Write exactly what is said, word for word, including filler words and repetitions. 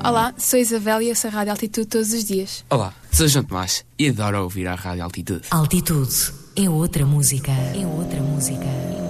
Olá, sou Isabel e ouço a Rádio Altitude todos os dias. Olá, sou João Tomás e adoro ouvir a Rádio Altitude. Altitude é outra música. É outra música.